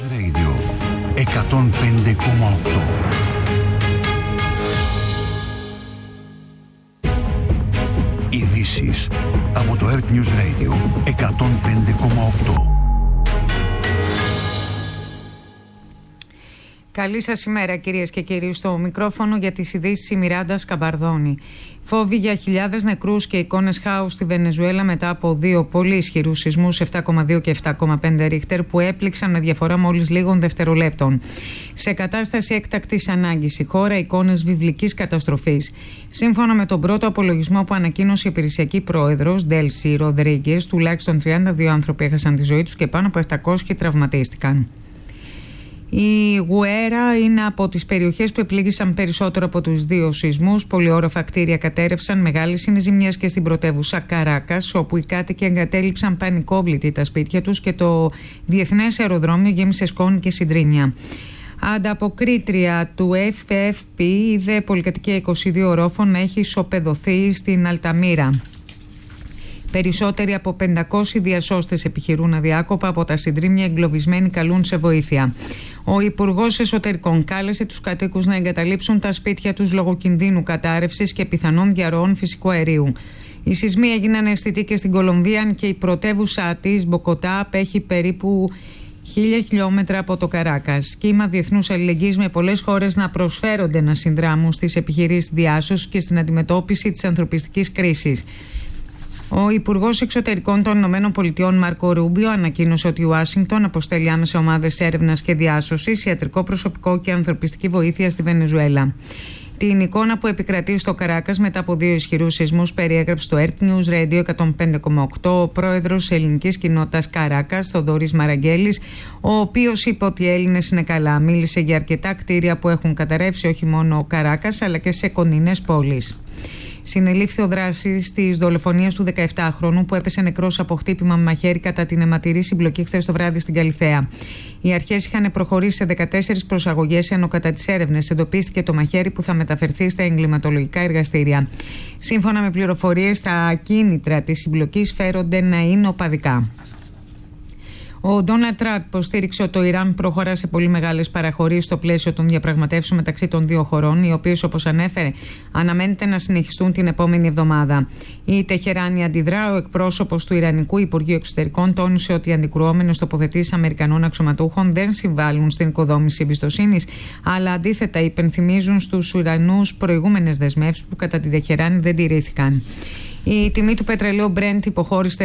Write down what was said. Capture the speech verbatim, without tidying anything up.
Radio εκατόν πέντε κόμμα οκτώ. Ειδήσεις από το Earth News Radio εκατόν πέντε κόμμα οκτώ. Καλή σας ημέρα κυρίες και κύριοι. Στο μικρόφωνο για τις ειδήσεις η Μιράντα Σκαμπαρδόνη. Φόβοι για χιλιάδες νεκρούς και εικόνες χάους στη Βενεζουέλα μετά από δύο πολύ ισχυρούς σεισμούς επτά κόμμα δύο και επτά κόμμα πέντε ρίχτερ που έπληξαν με διαφορά μόλις λίγων δευτερολέπτων. Σε κατάσταση έκτακτης ανάγκης η χώρα, εικόνες βιβλικής καταστροφής. Σύμφωνα με τον πρώτο απολογισμό που ανακοίνωσε η υπηρεσιακή πρόεδρος Ντέλσι Ροδρίγκες, τουλάχιστον τριάντα δύο άνθρωποι έχασαν τη ζωή τους και πάνω από επτακόσιοι τραυματίστηκαν. Η Γουέρα είναι από τις περιοχές που επλήγησαν περισσότερο από τους δύο σεισμούς. Πολυόροφα κτίρια κατέρευσαν, μεγάλες είναι ζημιές και στην πρωτεύουσα Καράκας, όπου οι κάτοικοι εγκατέλειψαν πανικόβλητοι τα σπίτια τους και το διεθνές αεροδρόμιο γέμισε σκόνη και συντρίμμια. Ανταποκρίτρια του εφ εφ πι είδε πολυκατοικία είκοσι δύο ορόφων να έχει ισοπεδωθεί στην Αλταμίρα. Περισσότεροι από πεντακόσιοι διασώστες επιχειρούν αδιάκοπα από τα συντρίμμια, εγκλωβισμένοι καλούν σε βοήθεια. Ο Υπουργός Εσωτερικών κάλεσε τους κατοίκους να εγκαταλείψουν τα σπίτια τους λόγω κινδύνου κατάρρευσης και πιθανών διαρροών φυσικού αερίου. Οι σεισμοί έγιναν αισθητοί και στην Κολομβία και η πρωτεύουσα της Μποκοτά απέχει περίπου χίλια χιλιόμετρα από το Καράκας. Κύμα διεθνούς αλληλεγγύης με πολλές χώρες να προσφέρονται να συνδράμουν στις επιχειρήσεις διάσωσης και στην αντιμετώπιση της ανθρωπιστικής κρίσης. Ο Υπουργός Εξωτερικών των Ηνωμένων Πολιτειών Μάρκο Ρούμπιο ανακοίνωσε ότι η Ουάσιγκτον αποστέλει άμεσα ομάδες έρευνας και διάσωσης, ιατρικό προσωπικό και ανθρωπιστική βοήθεια στη Βενεζουέλα. Την εικόνα που επικρατεί στο Καράκας μετά από δύο ισχυρούς σεισμούς περιέγραψε στο Earth News Radio εκατόν πέντε κόμμα οκτώ ο πρόεδρος της ελληνικής κοινότητας Καράκας, Θοδωρής Μαραγκέλης, ο οποίος είπε ότι οι Έλληνες είναι καλά. Μίλησε για αρκετά κτίρια που έχουν καταρρεύσει όχι μόνο ο Καράκας αλλά και σε κοντινές πόλεις. Συνελήφθη ο δράσης της δολοφονίας του δεκαεπτάχρονου που έπεσε νεκρός από χτύπημα με μαχαίρι κατά την αιματηρή συμπλοκή χθες το βράδυ στην Καλιθέα. Οι αρχές είχαν προχωρήσει σε δεκατέσσερις προσαγωγές, ενώ κατά τις έρευνες εντοπίστηκε το μαχαίρι που θα μεταφερθεί στα εγκληματολογικά εργαστήρια. Σύμφωνα με πληροφορίες, τα ακίνητρα της συμπλοκής φέρονται να είναι οπαδικά. Ο Ντόναλντ Τραμπ υποστήριξε ότι το Ιράν προχωρά σε πολύ μεγάλες παραχωρήσεις στο πλαίσιο των διαπραγματεύσεων μεταξύ των δύο χωρών, οι οποίες, όπως ανέφερε, αναμένεται να συνεχιστούν την επόμενη εβδομάδα. Η Τεχεράνη αντιδρά. Ο εκπρόσωπος του Ιρανικού Υπουργείου Εξωτερικών τόνισε ότι οι αντικρουόμενες τοποθετήσεις Αμερικανών αξιωματούχων δεν συμβάλλουν στην οικοδόμηση εμπιστοσύνης, αλλά αντίθετα υπενθυμίζουν στους Ιρανούς προηγούμενες δεσμεύσεις που κατά τη Τεχεράνη δεν τηρήθηκαν. Η τιμή του πετρελαίου Brent υποχώρησε